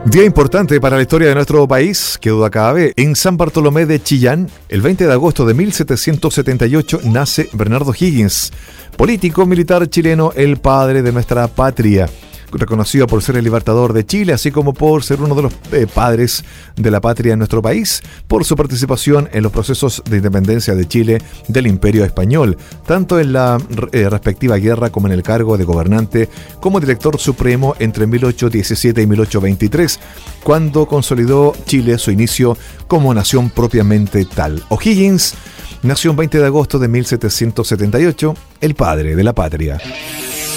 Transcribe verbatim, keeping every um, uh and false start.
Día importante para la historia de nuestro país, que duda cabe. En San Bartolomé de Chillán, el veinte de agosto de mil setecientos setenta y ocho, nace Bernardo Higgins, político militar chileno, el padre de nuestra patria, reconocido por ser el libertador de Chile, así como por ser uno de los eh, padres de la patria en nuestro país, por su participación en los procesos de independencia de Chile del Imperio Español, tanto en la eh, respectiva guerra como en el cargo de gobernante como director supremo entre mil ochocientos diecisiete y mil ochocientos veintitrés, cuando consolidó Chile su inicio como nación propiamente tal. O'Higgins nació el veinte de agosto de mil setecientos setenta y ocho, el padre de la patria.